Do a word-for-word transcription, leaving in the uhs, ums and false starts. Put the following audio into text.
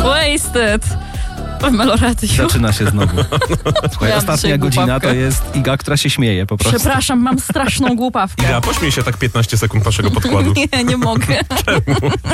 Wasted. W Meloradiu. Zaczyna się znowu. Słuchaj, Miałam ostatnia dzisiaj godzina głupawkę. to jest Iga, która się śmieje po prostu. Przepraszam, mam straszną głupawkę. Iga, pośmiej się tak piętnaście sekund waszego podkładu. Nie, nie mogę. Czemu?